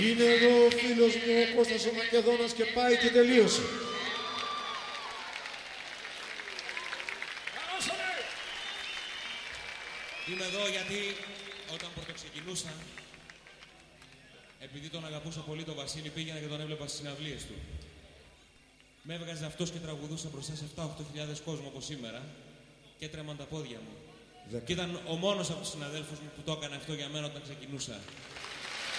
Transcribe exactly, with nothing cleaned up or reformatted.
Είναι εδώ ο φίλος μου ο Κώστας ο Μακεδόνας και πάει και τελείωσε. Είμαι εδώ γιατί όταν πρωτοξεκινούσα, επειδή τον αγαπούσα πολύ τον Βασίλη, πήγαινα και τον έβλεπα στις συναυλίες του. Με έβγαζε αυτός και τραγουδούσα μπροστά σε επτά οχτώ χιλιάδες κόσμο όπως σήμερα και έτρεμαν τα πόδια μου. Δέκα. Και ήταν ο μόνος από τους συναδέλφους μου που το έκανε αυτό για μένα όταν ξεκινούσα.